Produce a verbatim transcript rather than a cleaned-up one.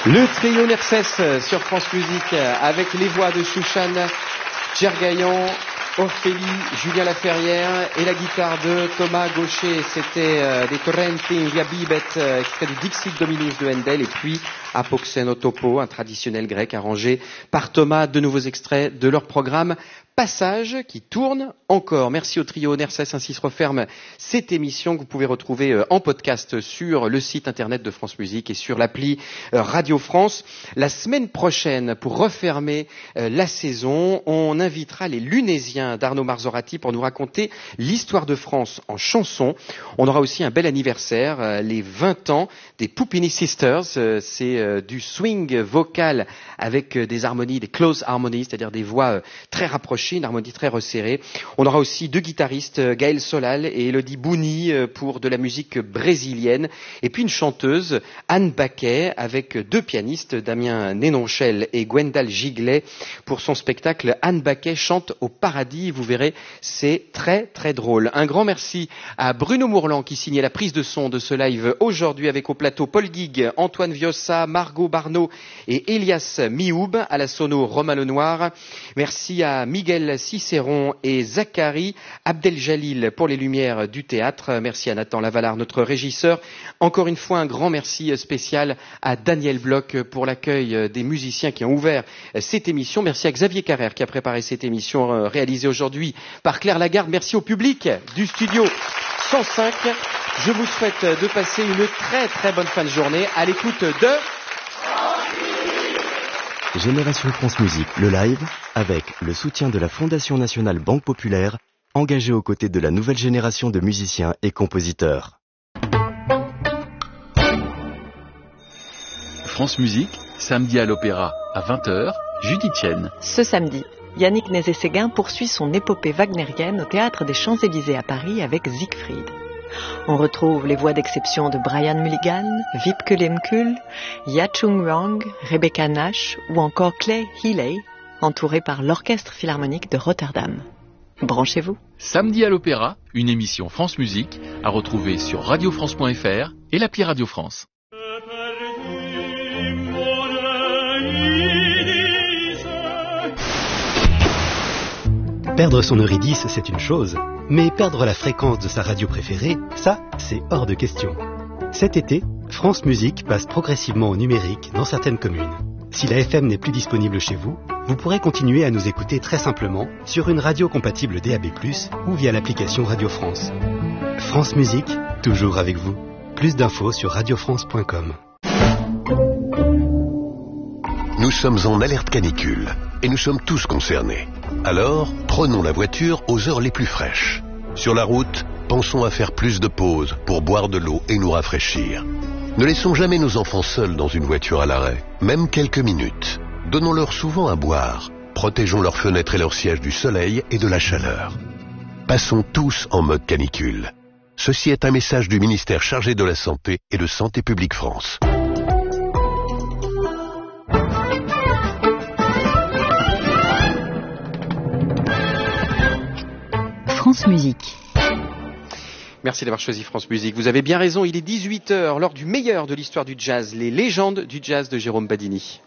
Le trio Nercès sur France Musique avec les voix de Chouchane Djergayan, Orphélie, Julien Laferrière et la guitare de Thomas Gaucher. C'était euh, des Torrenti via Bibet, euh, extrait du Dixit Dominus de Handel, et puis Apoxenotopo, un traditionnel grec arrangé par Thomas. De nouveaux extraits de leur programme Passage qui tourne encore. Merci au trio Nercès. Ainsi se referme cette émission que vous pouvez retrouver en podcast sur le site internet de France Musique et sur l'appli Radio France. La semaine prochaine, pour refermer la saison, on invitera les Lunésiens d'Arnaud Marzorati pour nous raconter l'histoire de France en chanson. On aura aussi un bel anniversaire, les vingt ans des Puppini Sisters. C'est du swing vocal avec des harmonies, des close harmonies, c'est-à-dire des voix très rapprochées, une harmonie très resserrée. On aura aussi deux guitaristes, Gaël Solal et Elodie Bouni, pour de la musique brésilienne. Et puis une chanteuse, Anne Baquet, avec deux pianistes, Damien Nénonchel et Gwendal Giglet, pour son spectacle Anne Baquet chante au paradis. Vous verrez, c'est très très drôle. Un grand merci à Bruno Mourlan qui signait la prise de son de ce live aujourd'hui, avec au plateau Paul Guigues, Antoine Viossa, Margot Barneau et Elias Mioub, à la sono Romain Lenoir. Merci à Miguel Cicéron et Zachary Abdeljalil pour les lumières du théâtre. Merci à Nathan Lavalard, notre régisseur. Encore une fois, un grand merci spécial à Daniel Bloch pour l'accueil des musiciens qui ont ouvert cette émission. Merci à Xavier Carrère qui a préparé cette émission réalisée aujourd'hui par Claire Lagarde. Merci au public du studio cent cinq. Je vous souhaite de passer une très très bonne fin de journée à l'écoute de Génération France Musique, le live, avec le soutien de la Fondation Nationale Banque Populaire, engagée aux côtés de la nouvelle génération de musiciens et compositeurs. France Musique, samedi à l'Opéra, à vingt heures, Judith Chen. Ce samedi, Yannick Nézet-Séguin poursuit son épopée wagnérienne au Théâtre des Champs-Élysées à Paris avec Siegfried. On retrouve les voix d'exception de Brian Mulligan, Wipke Lemkul, Ya-Chung Wang, Rebecca Nash ou encore Clay Healy, entourés par l'Orchestre Philharmonique de Rotterdam. Branchez-vous. Samedi à l'Opéra, une émission France Musique à retrouver sur radio france point f r et l'appli Radio France. Perdre son Eurydice, c'est une chose, mais perdre la fréquence de sa radio préférée, ça, c'est hors de question. Cet été, France Musique passe progressivement au numérique dans certaines communes. Si la F M n'est plus disponible chez vous, vous pourrez continuer à nous écouter très simplement sur une radio compatible D A B plus, ou via l'application Radio France. France Musique, toujours avec vous. Plus d'infos sur radio france point com. Nous sommes en alerte canicule et nous sommes tous concernés. Alors, prenons la voiture aux heures les plus fraîches. Sur la route, pensons à faire plus de pauses pour boire de l'eau et nous rafraîchir. Ne laissons jamais nos enfants seuls dans une voiture à l'arrêt, même quelques minutes. Donnons-leur souvent à boire. Protégeons leurs fenêtres et leurs sièges du soleil et de la chaleur. Passons tous en mode canicule. Ceci est un message du ministère chargé de la Santé et de Santé publique France. France Musique. Merci d'avoir choisi France Musique. Vous avez bien raison, il est dix-huit heures, l'heure du meilleur de l'histoire du jazz, les légendes du jazz de Jérôme Badini.